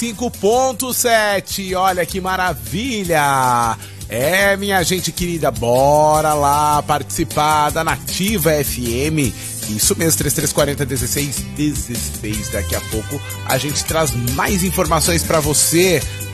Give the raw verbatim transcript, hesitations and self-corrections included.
cinco ponto sete. Olha que maravilha! É, minha gente querida, bora lá participar da Nativa F M. Isso mesmo, trinta e três quarenta, dezesseis dezesseis. Daqui a pouco a gente traz mais informações pra você.